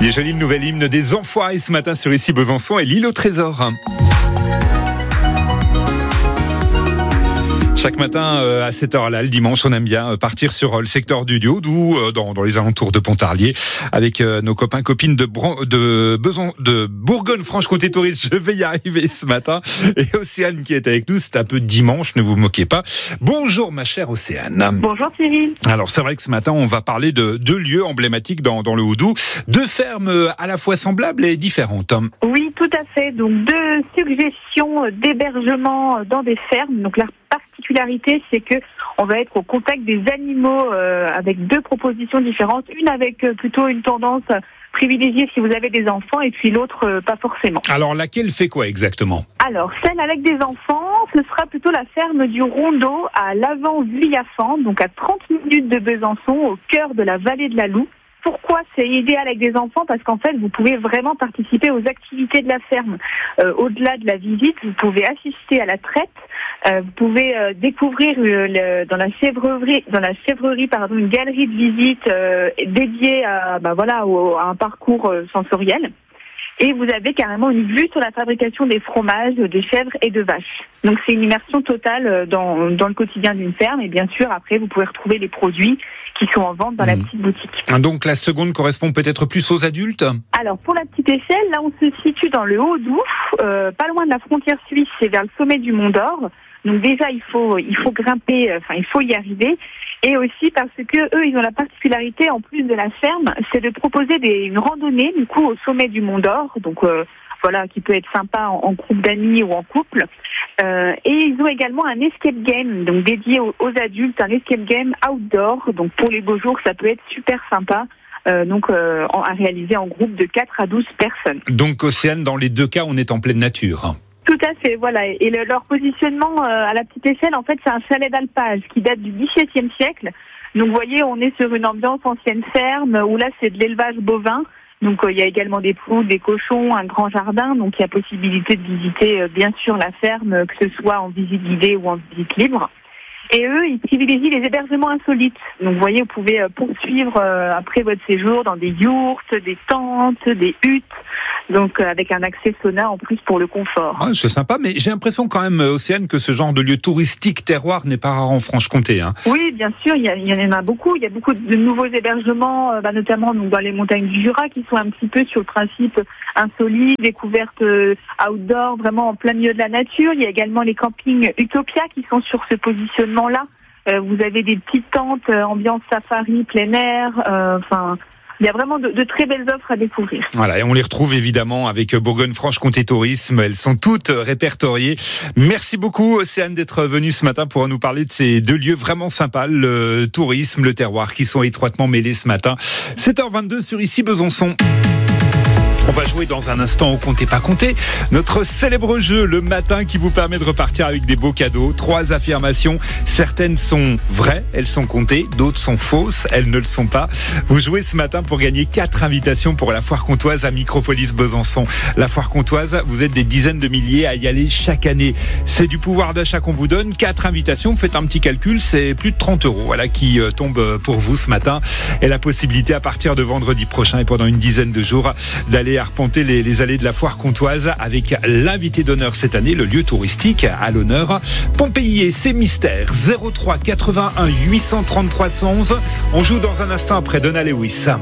Il est joli le nouvel hymne des Enfoirés ce matin sur Ici Besançon et l'île au trésor. Chaque matin à cette heure-là, le dimanche, on aime bien partir sur le secteur du Dioud ou dans les alentours de Pontarlier avec nos copains, copines de Bourgogne-Franche-Comté Tourisme. Je vais y arriver ce matin. Et Océane qui est avec nous, c'est un peu dimanche, ne vous moquez pas. Bonjour ma chère Océane. Bonjour Cyril. Alors c'est vrai que ce matin, on va parler de deux lieux emblématiques dans le Haut-Doubs, deux fermes à la fois semblables et différentes. Oui, tout à fait. Donc deux suggestions d'hébergement dans des fermes. Donc la particularité, c'est que on va être au contact des animaux avec deux propositions différentes. Une avec plutôt une tendance privilégiée si vous avez des enfants et puis l'autre pas forcément. Alors laquelle fait quoi exactement ? Alors celle avec des enfants, ce sera plutôt la ferme du Rondeau à l'Avant-Vuillafan, donc à 30 minutes de Besançon, au cœur de la vallée de la Loue. Pourquoi c'est idéal avec des enfants ? Parce qu'en fait, vous pouvez vraiment participer aux activités de la ferme. Au-delà de la visite, vous pouvez assister à la traite. Vous pouvez découvrir dans la chèvrerie, une galerie de visite dédiée à un parcours sensoriel. Et vous avez carrément une vue sur la fabrication des fromages, des chèvres et de vaches. Donc c'est une immersion totale dans le quotidien d'une ferme. Et bien sûr, après, vous pouvez retrouver les produits qui sont en vente dans la petite boutique. Donc la seconde correspond peut-être plus aux adultes ? Alors pour la petite échelle, là on se situe dans le Haut-Doubs, pas loin de la frontière suisse, c'est vers le sommet du Mont d'Or. Donc déjà il faut grimper, il faut y arriver. Et aussi parce que eux, ils ont la particularité, en plus de la ferme, c'est de proposer une randonnée, du coup, au sommet du Mont d'Or, donc qui peut être sympa en groupe d'amis ou en couple. Et ils ont également un escape game, donc dédié aux adultes, un escape game outdoor. Donc pour les beaux jours, ça peut être super sympa. À réaliser en groupe de 4 à 12 personnes. Donc Océane, dans les deux cas, on est en pleine nature. Tout à fait, voilà. Et leur positionnement à la petite échelle, en fait, c'est un chalet d'alpage qui date du XVIIe siècle. Donc, vous voyez, on est sur une ambiance ancienne ferme où là, c'est de l'élevage bovin. Donc, il y a également des poules, des cochons, un grand jardin. Donc, il y a possibilité de visiter, bien sûr, la ferme, que ce soit en visite guidée ou en visite libre. Et eux, ils privilégient les hébergements insolites. Donc, vous voyez, vous pouvez poursuivre après votre séjour dans des yourtes, des tentes, des huttes. Donc, avec un accès sauna en plus pour le confort. Ah, c'est sympa, mais j'ai l'impression quand même, Océane, que ce genre de lieu touristique terroir n'est pas rare en Franche-Comté. Oui, bien sûr, il y en a beaucoup. Il y a beaucoup de nouveaux hébergements, notamment dans les montagnes du Jura, qui sont un petit peu sur le principe insolite, découverte outdoor, vraiment en plein milieu de la nature. Il y a également les campings Utopia qui sont sur ce positionnement-là. Vous avez des petites tentes, ambiance safari, plein air, il y a vraiment de très belles offres à découvrir. Voilà, et on les retrouve évidemment avec Bourgogne-Franche-Comté Tourisme. Elles sont toutes répertoriées. Merci beaucoup, Océane, d'être venue ce matin pour nous parler de ces deux lieux vraiment sympas, le tourisme, le terroir, qui sont étroitement mêlés ce matin. 7h22 sur Ici Besançon. On va jouer dans un instant au Comptez pas compter, notre célèbre jeu le matin qui vous permet de repartir avec des beaux cadeaux. 3 affirmations, certaines sont vraies, elles sont comptées, d'autres sont fausses, elles ne le sont pas. Vous jouez ce matin pour gagner 4 invitations pour la Foire Comtoise à Micropolis Besançon. La Foire Comtoise, vous êtes des dizaines de milliers à y aller chaque année. C'est du pouvoir d'achat qu'on vous donne, 4 invitations, vous faites un petit calcul, c'est plus de 30 € qui tombe pour vous ce matin. Et la possibilité à partir de vendredi prochain et pendant une dizaine de jours d'aller arpenter les allées de la Foire Comtoise avec l'invité d'honneur cette année, le lieu touristique à l'honneur, Pompéi et ses mystères. 03 81 833 111. On joue dans un instant après Donna Lewis.